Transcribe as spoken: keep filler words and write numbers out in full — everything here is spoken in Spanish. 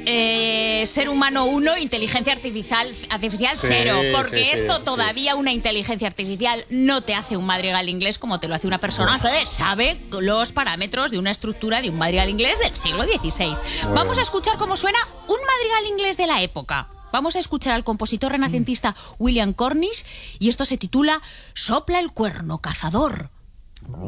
Eh, ser humano uno, inteligencia artificial, artificial Sí, cero, porque sí, sí, esto sí. todavía una inteligencia artificial no te hace un madrigal inglés como te lo hace una persona que sabe los parámetros de una estructura de un madrigal inglés del siglo dieciséis. Bueno. Vamos a escuchar cómo suena un madrigal inglés de la época. Vamos a escuchar al compositor renacentista William Cornish y esto se titula Sopla el cuerno, cazador.